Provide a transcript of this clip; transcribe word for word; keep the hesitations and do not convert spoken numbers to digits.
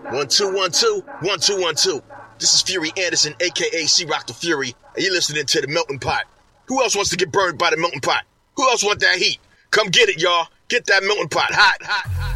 One, two, one, two, one, two, one, two. This is Fury Anderson, a k a. C-Rock the Fury, and you're listening to The Melting Pot. Who else wants to get burned by the melting pot? Who else want that heat? Come get it, y'all. Get that melting pot hot, hot, hot.